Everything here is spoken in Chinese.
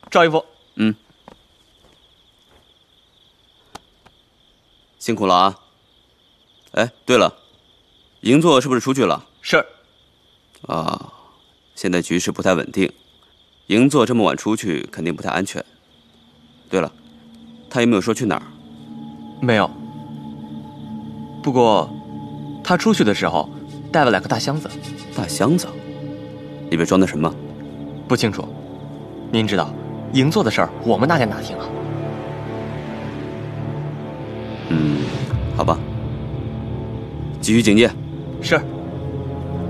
赵义父。 嗯。辛苦了啊！哎，对了，银座是不是出去了？ 是。 啊，现在局势不太稳定，银座这么晚出去肯定不太安全。对了，他有没有说去哪儿？ 没有。不过，他出去的时候带了2个大箱子。 大箱子？里边装的什么？ 不清楚。您知道，银座的事儿我们哪敢打听啊？ 好吧，继续警戒。 是。